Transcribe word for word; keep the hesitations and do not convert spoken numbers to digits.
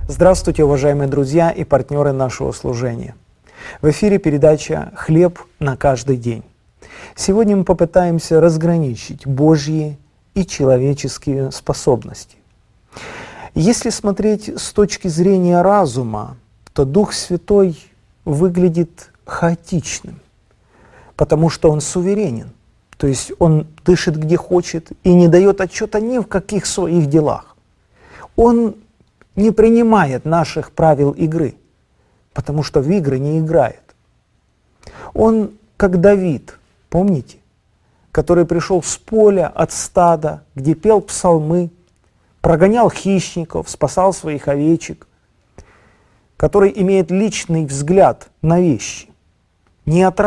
Здравствуйте, уважаемые друзья и партнеры нашего служения. В эфире передача «Хлеб на каждый день». Сегодня мы попытаемся разграничить Божьи и человеческие способности. Если смотреть с точки зрения разума, то Дух Святой выглядит хаотичным, потому что Он суверенен, то есть Он дышит где хочет и не дает отчета ни в каких своих делах. Он не принимает наших правил игры, потому что в игры не играет. Он как Давид, помните, который пришел с поля от стада, где пел псалмы, прогонял хищников, спасал своих овечек, который имеет личный взгляд на вещи, не от